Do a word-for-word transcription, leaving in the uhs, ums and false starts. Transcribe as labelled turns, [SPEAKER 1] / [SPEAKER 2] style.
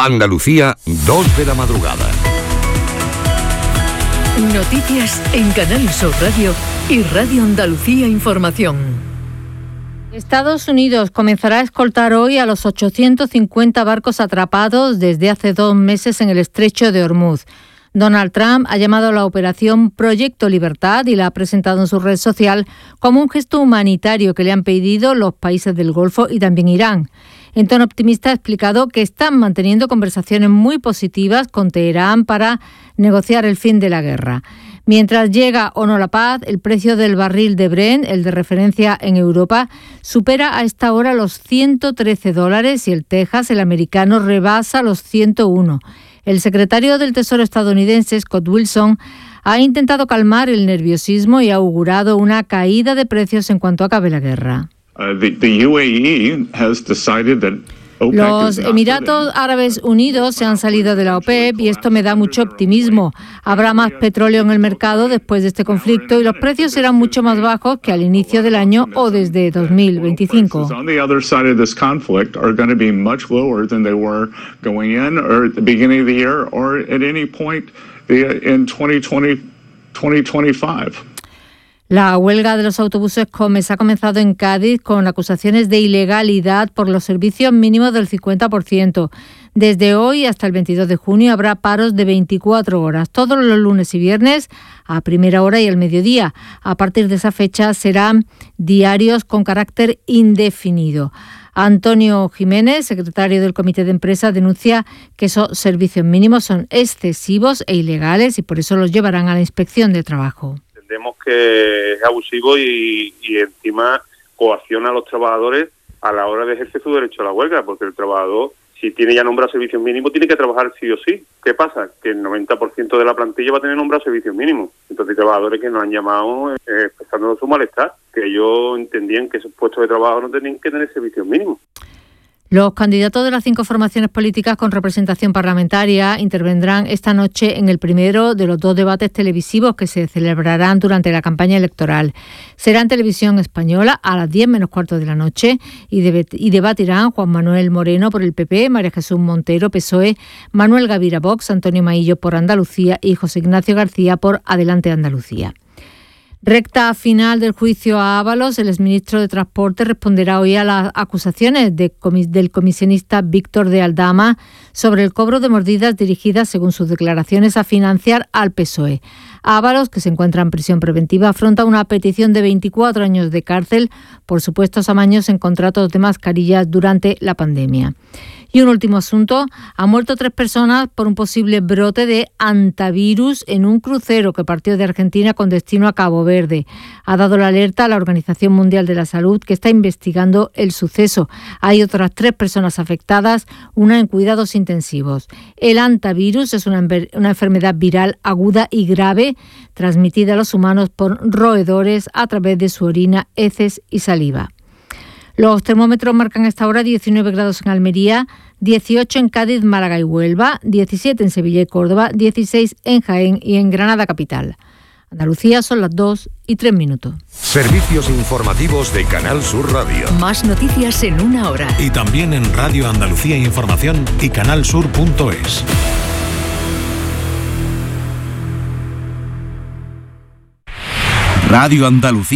[SPEAKER 1] Andalucía, dos de la madrugada.
[SPEAKER 2] Noticias en Canal Sur Radio y Radio Andalucía Información.
[SPEAKER 3] Estados Unidos comenzará a escoltar hoy a los ochocientos cincuenta barcos atrapados desde hace dos meses en el estrecho de Hormuz. Donald Trump ha llamado a la operación Proyecto Libertad y la ha presentado en su red social como un gesto humanitario que le han pedido los países del Golfo y también Irán. En tono optimista ha explicado que están manteniendo conversaciones muy positivas con Teherán para negociar el fin de la guerra. Mientras llega o no la paz, el precio del barril de Brent, el de referencia en Europa, supera a esta hora los ciento trece dólares y el Texas, el americano, rebasa los ciento uno. El secretario del Tesoro estadounidense, Scott Wilson, ha intentado calmar el nerviosismo y ha augurado una caída de precios en cuanto acabe la guerra.
[SPEAKER 4] Uh, the, the U A E has decided that
[SPEAKER 3] Los Emiratos Árabes Unidos se han salido de la OPEP y esto me da mucho optimismo. Habrá más petróleo en el mercado después de este conflicto y los precios serán mucho más bajos que al inicio del año o desde dos mil veinticinco. La huelga de los autobuses COMES ha comenzado en Cádiz con acusaciones de ilegalidad por los servicios mínimos del cincuenta por ciento. Desde hoy hasta el veintidós de junio habrá paros de veinticuatro horas, todos los lunes y viernes a primera hora y al mediodía. A partir de esa fecha serán diarios con carácter indefinido. Antonio Jiménez, secretario del Comité de Empresa, denuncia que esos servicios mínimos son excesivos e ilegales y por eso los llevarán a la Inspección de Trabajo.
[SPEAKER 5] Entendemos que es abusivo y, y encima coacciona a los trabajadores a la hora de ejercer su derecho a la huelga, porque el trabajador, si tiene ya nombrado servicios mínimos, tiene que trabajar sí o sí. ¿Qué pasa? Que el noventa por ciento de la plantilla va a tener nombrado servicios mínimos. Entonces hay trabajadores que nos han llamado eh, expresando su malestar, que ellos entendían que esos puestos de trabajo no tenían que tener servicios mínimos.
[SPEAKER 3] Los candidatos de las cinco formaciones políticas con representación parlamentaria intervendrán esta noche en el primero de los dos debates televisivos que se celebrarán durante la campaña electoral. Será en Televisión Española a las diez menos cuarto de la noche y, deb- y debatirán Juan Manuel Moreno por el P P, María Jesús Montero, P S O E, Manuel Gavira, Vox, Antonio Maillo por Andalucía y José Ignacio García por Adelante Andalucía. Recta final del juicio a Ábalos, el exministro de Transporte responderá hoy a las acusaciones de comis- del comisionista Víctor de Aldama sobre el cobro de mordidas dirigidas, según sus declaraciones, a financiar al P S O E. Ábalos, que se encuentra en prisión preventiva, afronta una petición de veinticuatro años de cárcel por supuestos amaños en contratos de mascarillas durante la pandemia. Y un último asunto, han muerto tres personas por un posible brote de hantavirus en un crucero que partió de Argentina con destino a Cabo Verde. Ha dado la alerta a la Organización Mundial de la Salud, que está investigando el suceso. Hay otras tres personas afectadas, una en cuidados intensivos. El hantavirus es una, enver- una enfermedad viral aguda y grave transmitida a los humanos por roedores a través de su orina, heces y saliva. Los termómetros marcan hasta ahora diecinueve grados en Almería, dieciocho en Cádiz, Málaga y Huelva, diecisiete en Sevilla y Córdoba, dieciséis en Jaén y en Granada capital. Andalucía son las dos y tres minutos.
[SPEAKER 1] Servicios informativos de Canal Sur Radio.
[SPEAKER 2] Más noticias en una hora.
[SPEAKER 6] Y también en Radio Andalucía Información y canalsur punto es. Radio Andalucía.